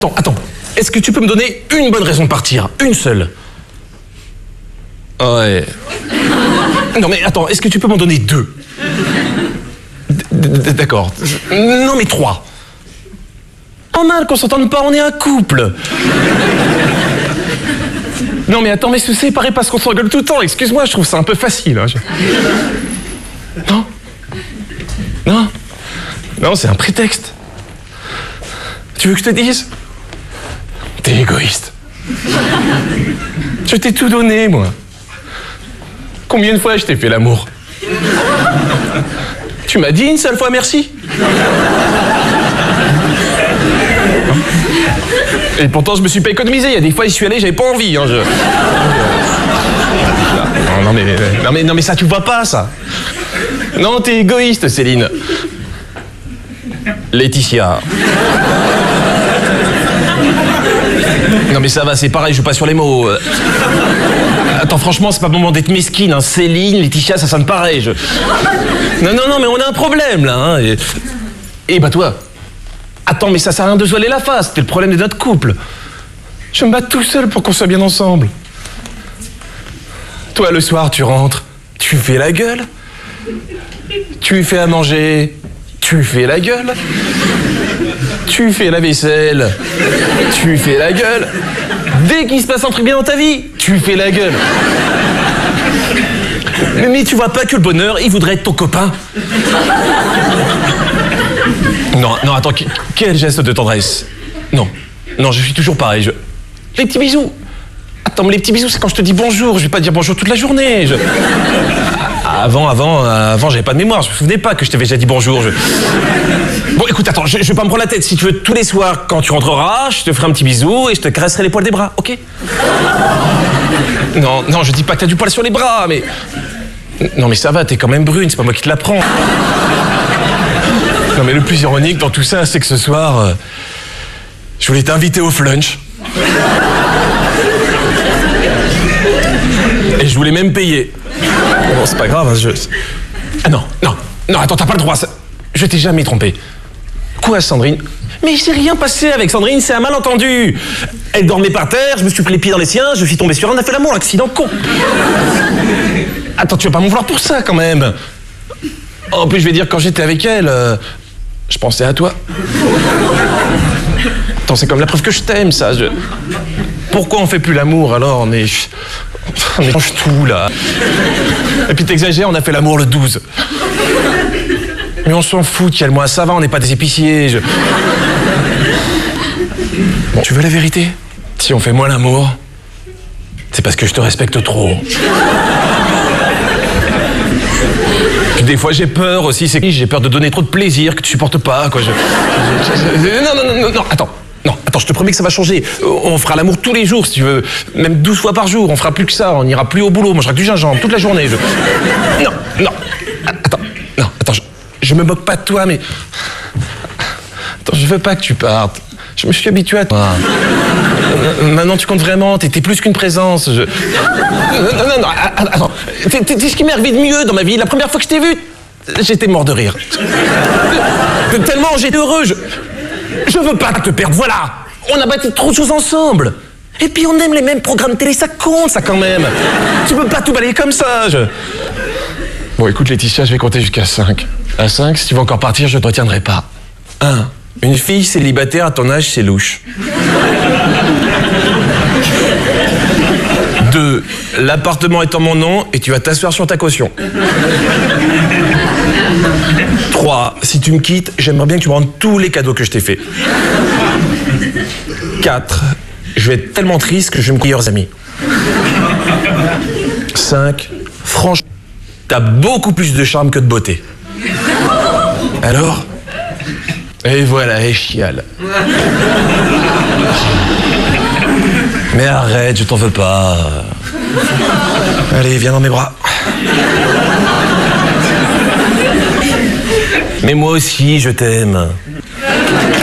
Attends. Est-ce que tu peux me donner une bonne raison de partir? Une seule? Ouais. Non mais attends, est-ce que tu peux m'en donner deux? D'accord. Non mais trois. Oh mal qu'on s'entende pas, on est un couple. Non mais attends, mais c'est pareil parce qu'on s'engueule tout le temps, excuse-moi, je trouve ça un peu facile. Hein. Non, c'est un prétexte. Tu veux que je te dise? T'es égoïste. Je t'ai tout donné, moi. Combien de fois je t'ai fait l'amour? Tu m'as dit une seule fois merci? Et pourtant, je me suis pas économisé. Il y a des fois, j'y suis allé, j'avais pas envie. Hein, Non, mais ça, tu vois pas, ça. Non, t'es égoïste, Céline. Laetitia. Non, mais ça va, c'est pareil, je joue pas sur les mots. Attends, franchement, c'est pas le moment d'être mesquine. Hein. Céline, Laetitia, ça sonne pareil. Non, mais on a un problème, là. Hein. Et bah, toi. Attends, mais ça sert à rien de se voiler la face. C'était le problème de notre couple. Je me bats tout seul pour qu'on soit bien ensemble. Toi, le soir, tu rentres, tu fais la gueule. Tu fais à manger, tu fais la gueule. Tu fais la vaisselle, tu fais la gueule. Dès qu'il se passe un truc bien dans ta vie, tu fais la gueule. Mais tu vois pas que le bonheur, il voudrait être ton copain? Non, attends, quel geste de tendresse. Non, je suis toujours pareil. Les petits bisous. Attends, mais les petits bisous, c'est quand je te dis bonjour. Je vais pas dire bonjour toute la journée. Avant, j'avais pas de mémoire. Je me souvenais pas que je t'avais déjà dit bonjour. Bon, écoute, attends, je vais pas me prendre la tête. Si tu veux, tous les soirs, quand tu rentreras, je te ferai un petit bisou et je te caresserai les poils des bras, ok? Non, je dis pas que t'as du poil sur les bras, mais... Non, mais ça va, t'es quand même brune, c'est pas moi qui te l'apprends. Non, mais le plus ironique dans tout ça, c'est que ce soir, je voulais t'inviter au flunch. Et je voulais même payer. Bon, c'est pas grave, hein, Ah non, attends, t'as pas le droit, ça... Je t'ai jamais trompé. Quoi, Sandrine? Mais il s'est rien passé avec Sandrine, c'est un malentendu. Elle dormait par terre, je me suis pris les pieds dans les siens, je suis tombé sur elle, on a fait l'amour, accident con. Attends, tu vas pas m'en vouloir pour ça, quand même. En plus, je vais dire, quand j'étais avec elle, je pensais à toi. Attends, c'est comme la preuve que je t'aime, ça. Pourquoi on fait plus l'amour, alors? On change tout, là. Et puis t'exagères, on a fait l'amour le 12. Mais on s'en fout, Kiel-moi, ça va, on n'est pas des épiciers. Bon, tu veux la vérité? Si on fait moins l'amour, c'est parce que je te respecte trop. Puis des fois j'ai peur aussi, j'ai peur de donner trop de plaisir que tu supportes pas, quoi. Non, attends, je te promets que ça va changer. On fera l'amour tous les jours, si tu veux. Même 12 fois par jour, on fera plus que ça. On ira plus au boulot, on mangera que du gingembre toute la journée. Attends, je me moque pas de toi, mais... Attends, je veux pas que tu partes. Je me suis habitué à toi. Maintenant, tu comptes vraiment, t'es plus qu'une présence. Non, attends. T'es ce qui m'est arrivé de mieux dans ma vie. La première fois que je t'ai vu, j'étais mort de rire. Tellement j'étais heureux, je veux pas te perdre, voilà. On a bâti trop de choses ensemble. Et puis on aime les mêmes programmes télé, ça compte, ça, quand même. Tu peux pas tout balayer comme ça, Bon, écoute, Laetitia, je vais compter jusqu'à 5. À 5, si tu veux encore partir, je ne te retiendrai pas. 1. Une fille célibataire à ton âge, c'est louche. 2. L'appartement est en mon nom et tu vas t'asseoir sur ta caution. 3. Si tu me quittes, j'aimerais bien que tu me rendes tous les cadeaux que je t'ai faits. 4. Je vais être tellement triste que je vais me couiller aux amis. 5. Franchement, t'as beaucoup plus de charme que de beauté. Alors? Et voilà, et chiale. Mais arrête, je t'en veux pas. Allez, viens dans mes bras. Mais moi aussi, je t'aime.